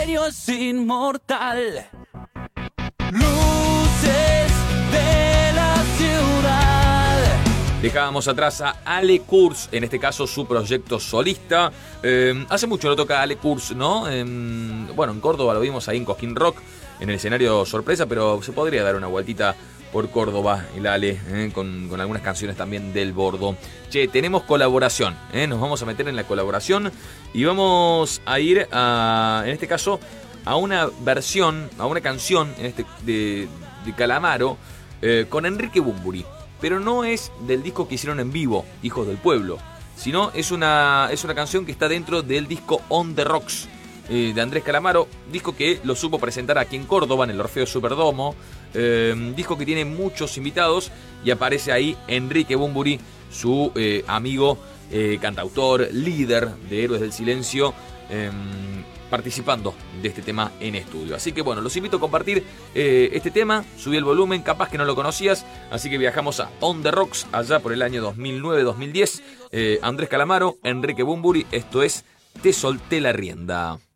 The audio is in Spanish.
misterio es inmortal. Luces de la ciudad. Dejábamos atrás a Ale Kurz, en este caso su proyecto solista. Hace mucho no toca Ale Kurz, ¿no? Bueno, en Córdoba lo vimos ahí en Cosquín Rock, en el escenario sorpresa, pero se podría dar una vueltita por Córdoba, el Ale, con algunas canciones también del Bordo. Che, tenemos colaboración, nos vamos a meter en la colaboración y vamos a ir en este caso, a una versión, a una canción de Calamaro, con Enrique Bunbury. Pero no es del disco que hicieron en vivo, Hijos del Pueblo, sino es una canción que está dentro del disco On The Rocks, de Andrés Calamaro, disco que lo supo presentar aquí en Córdoba, en el Orfeo Superdomo, disco que tiene muchos invitados y aparece ahí Enrique Bunbury, su amigo, cantautor, líder de Héroes del Silencio, participando de este tema en estudio. Así que bueno, los invito a compartir este tema, subí el volumen, capaz que no lo conocías, así que viajamos a On The Rocks, allá por el año 2009-2010, Andrés Calamaro, Enrique Bunbury, esto es Te solté la rienda.